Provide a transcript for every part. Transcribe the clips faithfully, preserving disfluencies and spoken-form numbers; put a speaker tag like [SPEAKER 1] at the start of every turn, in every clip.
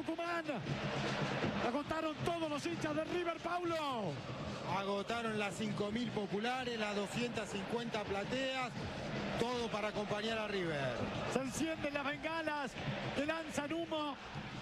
[SPEAKER 1] Tucumán. Agotaron todos los hinchas de River, Paulo.
[SPEAKER 2] Agotaron las cinco mil populares, las doscientas cincuenta plateas, todo para acompañar a River.
[SPEAKER 1] Se encienden las bengalas que lanzan humo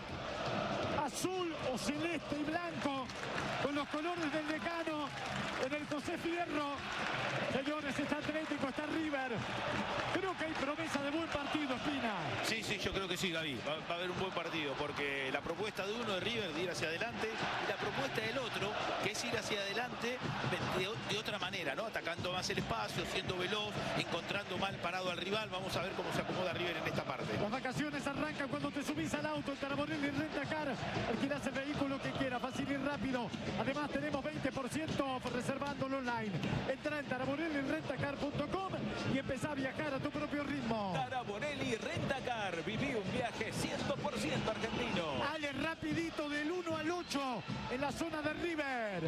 [SPEAKER 1] azul o celeste y blanco con los colores del decano en el José Fierro. Señores, está Atlético, está River. Creo que hay promesa de buen partido, Espina.
[SPEAKER 3] Sí, sí, yo creo que sí, Gaby. Va, va a haber un buen partido porque la propuesta de uno de River de ir hacia adelante y la propuesta del otro, que es ir hacia adelante de, de otra manera, ¿no? Atacando más el espacio, siendo veloz, encontrando mal parado al rival. Vamos a ver cómo se acomoda River en esta parte.
[SPEAKER 1] Las vacaciones arrancan cuando te subís al auto en Taraborelli Rentacar. Alquilás el vehículo que quieras, fácil y rápido. Además tenemos veinte por ciento reservándolo online. Entra en taraborelli rentacar punto com y empezá a viajar a tu propio ritmo.
[SPEAKER 4] Taraborelli Rentacar. Viví un viaje cien por ciento argentino.
[SPEAKER 1] Ale, rapidito del uno al ocho en la zona de River.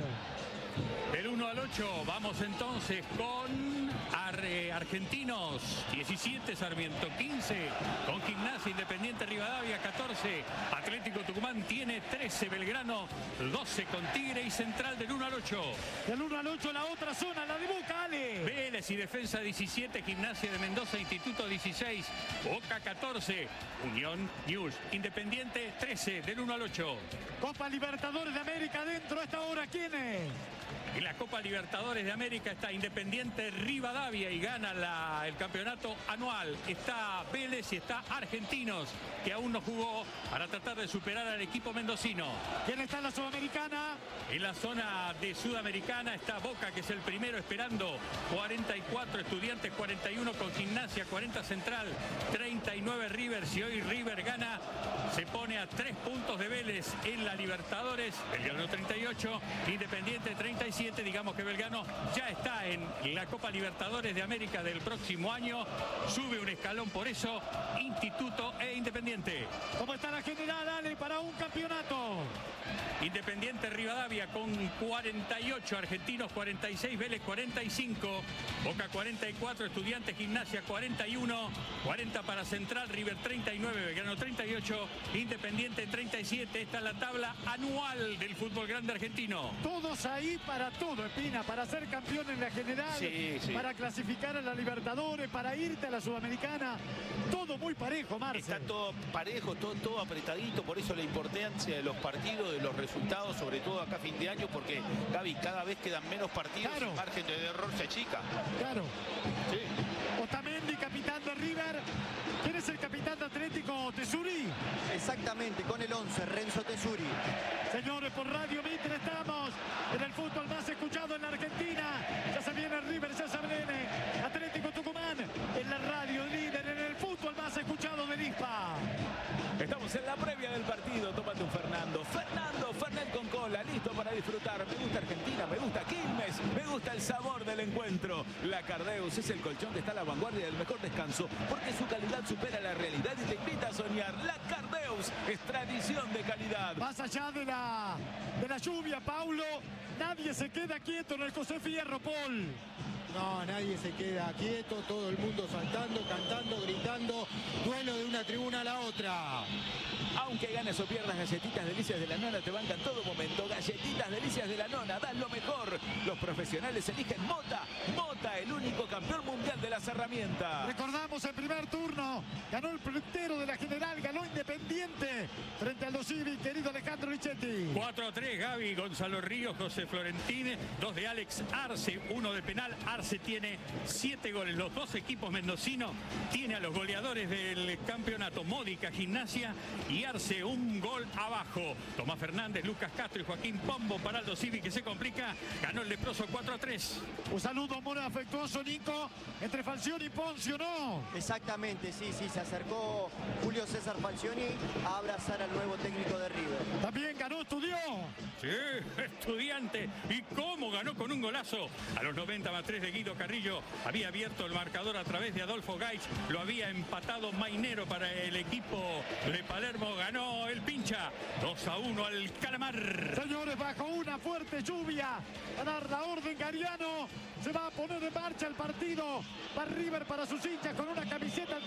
[SPEAKER 5] Del uno al ocho, vamos entonces con Ar eh, Argentinos, diecisiete, Sarmiento quince, con Gimnasia, Independiente Rivadavia catorce, Atlético Tucumán tiene trece, Belgrano doce con Tigre y Central del uno al ocho.
[SPEAKER 1] Del uno al ocho la otra zona, la de Boca, Ale.
[SPEAKER 5] Vélez y Defensa diecisiete, Gimnasia de Mendoza, Instituto dieciséis, Boca catorce, Unión News, Independiente trece, del uno al ocho.
[SPEAKER 1] Copa Libertadores de América dentro a esta hora, ¿quién es?
[SPEAKER 5] En la Copa Libertadores de América está Independiente Rivadavia y gana la, el campeonato anual. Está Vélez y está Argentinos, que aún no jugó para tratar de superar al equipo mendocino.
[SPEAKER 1] ¿Quién está en la Sudamericana?
[SPEAKER 5] En la zona de Sudamericana está Boca, que es el primero, esperando cuarenta y cuatro, Estudiantes cuarenta y uno, con Gimnasia cuarenta, Central treinta y nueve, River. Si hoy River gana, se pone a tres puntos de Vélez en la Libertadores. Belgrano treinta y ocho, Independiente treinta y siete. Digamos que Belgrano ya está en la Copa Libertadores de América del próximo año. Sube un escalón por eso, Instituto e Independiente.
[SPEAKER 1] ¿Cómo está la general, Ale, para un campeonato?
[SPEAKER 5] Independiente Rivadavia con cuarenta y ocho, Argentinos cuarenta y seis, Vélez cuarenta y cinco, Boca cuarenta y cuatro, Estudiantes Gimnasia cuarenta y uno, cuarenta para Central, River treinta y nueve, Belgrano treinta y ocho, Independiente treinta y siete. Esta es la tabla anual del fútbol grande argentino.
[SPEAKER 1] Todos ahí para todo, Espina, para ser campeón en la general,
[SPEAKER 3] sí, sí.
[SPEAKER 1] para clasificar a la Libertadores, para irte a la Sudamericana. Todo muy parejo, Marce.
[SPEAKER 3] Está todo parejo, todo, todo apretadito, por eso la importancia de los partidos, de los resultados, sobre todo acá a fin de año, porque, Gaby, cada vez quedan menos partidos,
[SPEAKER 1] claro.
[SPEAKER 3] El margen de error se achica.
[SPEAKER 1] Claro.
[SPEAKER 3] Sí.
[SPEAKER 1] Otamendi, capitán de River. ¿Quién es el capitán de Atlético? ¿Tesuri?
[SPEAKER 6] Exactamente, con el once, Renzo Tesuri.
[SPEAKER 1] Señores, por Radio Mitre estamos en el fútbol más escuchado en la Argentina. Ya se viene River, ya se viene Atlético Tucumán en la radio líder en el fútbol más escuchado del I S P A.
[SPEAKER 4] Estamos en la previa del partido. Tómate un Fernando. Fernando, Fernet con cola, listo para disfrutar. Me gusta Argentina, me gusta Quilmes, me gusta el sabor del encuentro. La Cardeus es el colchón que está a la vanguardia del mejor descanso, porque su calidad supera la realidad y te invita a soñar. La Cardeus es tradición de calidad.
[SPEAKER 1] Más allá de la, de la lluvia, Paulo, nadie se queda quieto en el José Fierro, Paul.
[SPEAKER 2] No, nadie se queda quieto, todo el mundo saltando, cantando, gritando, duelo de una tribuna a la otra.
[SPEAKER 4] Aunque ganes o pierdas, Galletitas Delicias de la Nona te bancan todo momento. Galletitas Delicias de la Nona, dan lo mejor. Los profesionales eligen Mota. Mota, el único campeón mundial de las herramientas.
[SPEAKER 1] Recordamos el primer turno, ganó el puntero de la general, ganó Independiente frente al Dosivi, querido Alejandro Lichetti.
[SPEAKER 5] cuatro a tres, Gaby, Gonzalo Ríos, José Florentín, dos de Alex Arce, uno de penal. Arce tiene siete goles. Los dos equipos mendocinos tiene a los goleadores del campeonato, Módica, Gimnasia y Arce, un gol abajo. Tomás Fernández, Lucas Castro y Joaquín Pombo para Aldo Civi, que se complica. Ganó el leproso cuatro a tres.
[SPEAKER 1] Un saludo muy afectuoso, Nico, entre Falcioni y Poncio, ¿no?
[SPEAKER 6] Exactamente, sí, sí, se acercó Julio César Falcioni a abrazar al nuevo técnico de River.
[SPEAKER 1] También ganó, estudió.
[SPEAKER 5] Sí, Estudiante. ¿Y cómo ganó con un golazo? A los noventa más tres de Guido Carrillo. Había abierto el marcador a través de Adolfo Gaich. Lo había empatado Mainero para el equipo de Palermo. Ganó el Pincha. dos a uno al Calamar.
[SPEAKER 1] Señores, bajo una fuerte lluvia, a dar la orden Gariano. Se va a poner en marcha el partido. Va River para sus hinchas con una camiseta